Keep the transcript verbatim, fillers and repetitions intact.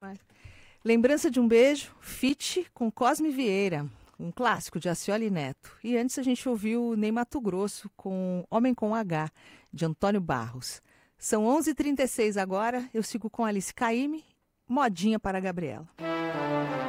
Vai. Lembrança de um beijo, Fit com Cosme Vieira, um clássico de Acioli Neto. E antes a gente ouviu Ney Matogrosso com Homem com H, de Antônio Barros. São onze e trinta e seis agora, eu sigo com Alice Caymmi, modinha para a Gabriela.